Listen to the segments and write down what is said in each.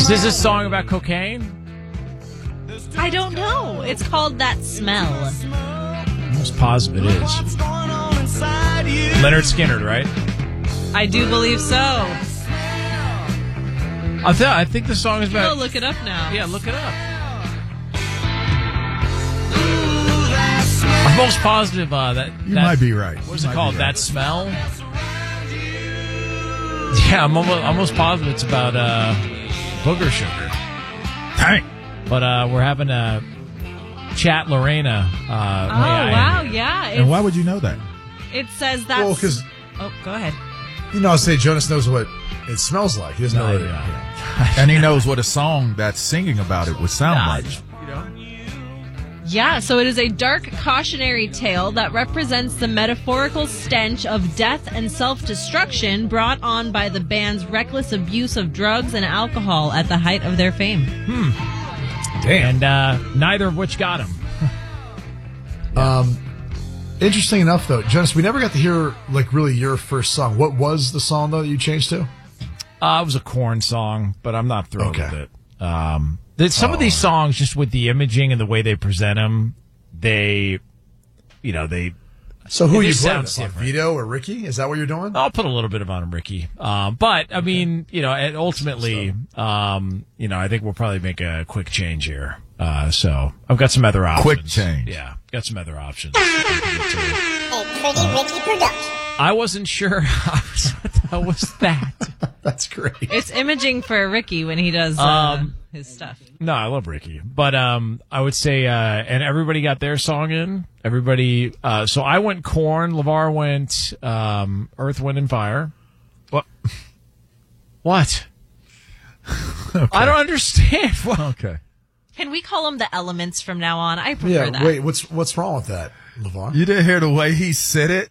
Is this a song about cocaine? I don't know. It's called That Smell. I'm almost positive it is. Leonard Skinner, right? I do believe so. I think the song is about... Go look it up now. Yeah, look it up. I'm most positive that... You might be right. What's it called? That Smell? Yeah, I'm almost positive it's about booger sugar. Dang. But we're having a chat, Lorena. Wow, yeah. And why would you know that? It says that... Well, because... Oh, go ahead. You know, I say Jonas knows what it smells like. He doesn't know what And he knows what a song that's singing about it would sound like. Yeah, so it is a dark cautionary tale that represents the metaphorical stench of death and self-destruction brought on by the band's reckless abuse of drugs and alcohol at the height of their fame. Damn. And neither of which got him. Interesting enough, though, Jonas, we never got to hear, like, really your first song. What was the song, though, that you changed to? It was a Korn song, but I'm not thrilled with it. Some of these Oh. songs, just with the imaging and the way they present them, they... So who are you playing? sounds Like different. Vito or Ricky? Is that what you're doing? I'll put a little bit of on Ricky. But, I mean, and ultimately, I think we'll probably make a quick change here. So I've got some other options. Quick change. Yeah, got some other options. A Pretty Ricky production. I wasn't sure what the hell was that. That's great. It's imaging for Ricky when he does his stuff. No, I love Ricky. But I would say, and everybody got their song in. Everybody, so I went Korn. LeVar went Earth, Wind, and Fire. What? What? Okay. I don't understand. What? Okay. Can we call them the Elements from now on? I prefer that. Wait, what's wrong with that, LeVar? You didn't hear the way he said it?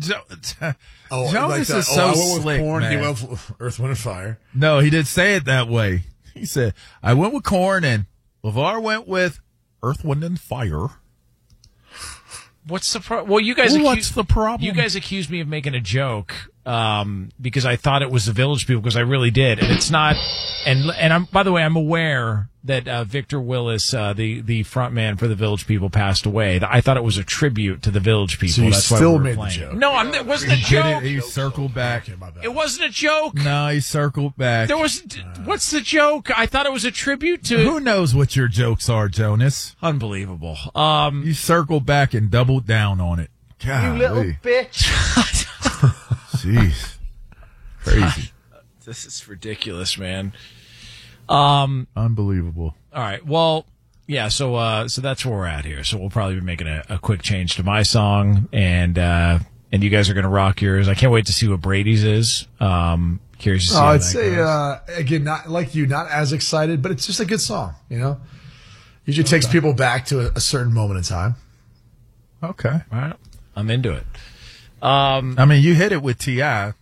like Jonas that. is so I went with slick, Korn, man. he went with Earth, Wind, and Fire. No, he didn't say it that way. He said, I went with Korn and LeVar went with Earth, Wind, and Fire. What's the problem? Well, you guys. What's the problem? You guys accused me of making a joke because I thought it was the Village People, because I really did, and it's not. And I'm, by the way, I'm aware that Victor Willis, the front man for the Village People, passed away. I thought it was a tribute to the Village People. So you That's why still we were made the playing. joke. No, it wasn't a He did joke. it. He circled back. Okay, my bad. It wasn't a joke. No, he circled back. There was. What's the joke? I thought it was a tribute to. Who knows what your jokes are, Jonas? Unbelievable. You circled back and doubled down on it. God, You little bitch. Jeez. Crazy. This is ridiculous, man. Unbelievable. All right. Well, yeah. So that's where we're at here. So we'll probably be making a quick change to my song, and you guys are going to rock yours. I can't wait to see what Brady's is. Curious to see. How I'd that say goes. again, not like you, not as excited, but it's just a good song. Usually takes people back to a certain moment in time. Okay. All right. I'm into it. I mean, you hit it with T.I.